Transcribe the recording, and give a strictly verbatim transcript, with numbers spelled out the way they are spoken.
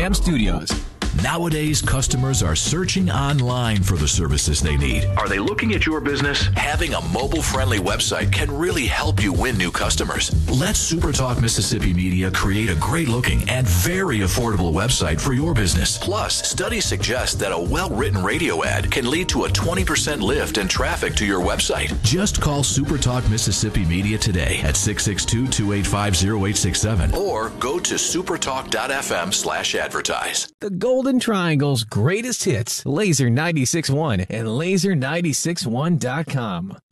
M Studios. Nowadays, customers are searching online for the services they need. Are they looking at your business? Having a mobile-friendly website can really help you win new customers. Let SuperTalk Mississippi Media create a great-looking and very affordable website for your business. Plus, studies suggest that a well-written radio ad can lead to a twenty percent lift in traffic to your website. Just call SuperTalk Mississippi Media today at six six two, two eight five, zero eight six seven or go to supertalk.fm slash advertise. The Golden Triangle's greatest hits, Laser ninety-six point one and laser ninety-six one dot com.